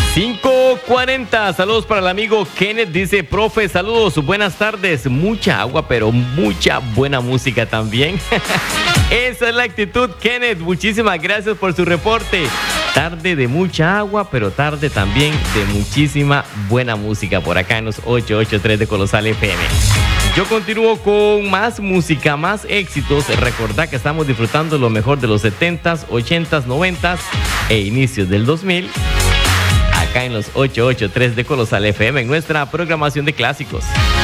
5:40. Saludos para el amigo Kenneth. Dice, profe, saludos, buenas tardes. Mucha agua, pero mucha buena música también. Esa es la actitud, Kenneth. Muchísimas gracias por su reporte. Tarde de mucha agua, pero tarde también de muchísima buena música por acá en los 883 de Colosal FM. Yo continúo con más música, más éxitos. Recordad que estamos disfrutando lo mejor de los 70s, 80s, 90s e inicios del 2000. Acá en los 883 de Colosal FM en nuestra programación de clásicos.